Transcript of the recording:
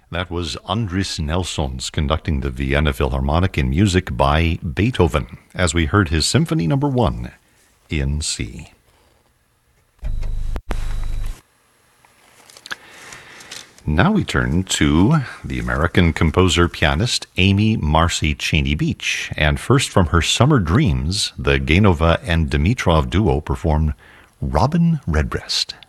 That was Andris Nelsons conducting the Vienna Philharmonic in music by Beethoven, as we heard his Symphony No. 1 in C. Now we turn to the American composer-pianist Amy Marcy Cheney Beach, and first from her Summer Dreams, the Gaynova and Dimitrov duo performed Robin Redbreast.